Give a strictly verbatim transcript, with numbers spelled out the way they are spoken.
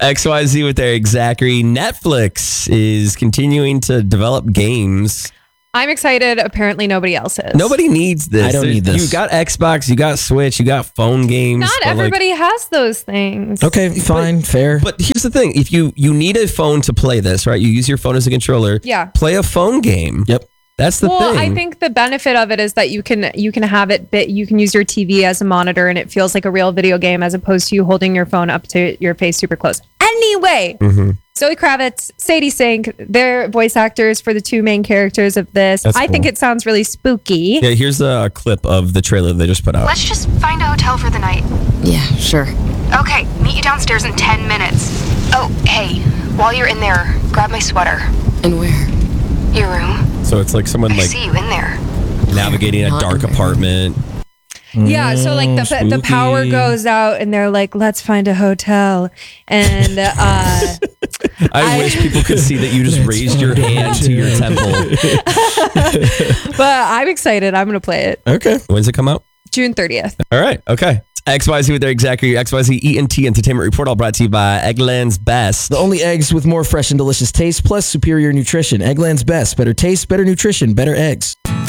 X Y Z with Eric Zachary. Netflix is continuing to develop games. I'm excited. Apparently, nobody else is. Nobody needs this. I don't need this. You got Xbox, you got Switch, you got phone games. Not everybody like, has those things. Okay, fine, but, fair. But here's the thing: if you you need a phone to play this, right? You use your phone as a controller. Yeah. Play a phone game. Yep. That's the well, thing. I think the benefit of it is that you can you can have it bit you can use your T V as a monitor and it feels like a real video game as opposed to you holding your phone up to your face super close. Anyway, mm-hmm. Zoe Kravitz, Sadie Sink, they're voice actors for the two main characters of this. That's I cool. think it sounds really spooky. Yeah, here's a clip of the trailer they just put out. Let's just find a hotel for the night. Yeah, sure. Okay, meet you downstairs in ten minutes. Oh, hey, while you're in there, grab my sweater. And where? Your room. So it's like someone I like see you in there. navigating a Not dark in there. apartment. Yeah, so like the the power spooky. goes out and they're like, let's find a hotel. And uh, I, I- wish people could see that you just raised your hand to your temple. but I'm excited. I'm gonna play it. Okay. When's it come out? June thirtieth. All right. Okay. It's X Y Z with Eric Zachary. X Y Z E N T Entertainment Report, all brought to you by Eggland's Best. The only eggs with more fresh and delicious taste plus superior nutrition. Eggland's Best. Better taste, better nutrition, better eggs.